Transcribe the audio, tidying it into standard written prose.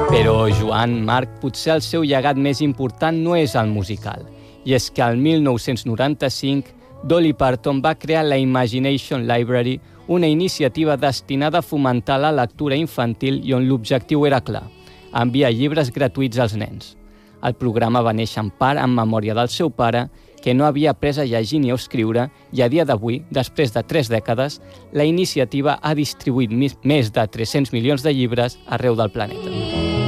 Però, Joan Marc, potser el seu llegat més important no és el musical. I és que el 1995 Dolly Parton va crear la Imagination Library, una iniciativa destinada a fomentar la lectura infantil i on l'objectiu era clar, enviar llibres gratuïts als nens. El programa va néixer en part en memòria del seu pare, que no havia après a llegir ni a escriure, i a dia d'avui, després de 3 dècades, la iniciativa ha distribuït més de 300 milions de llibres arreu del planeta.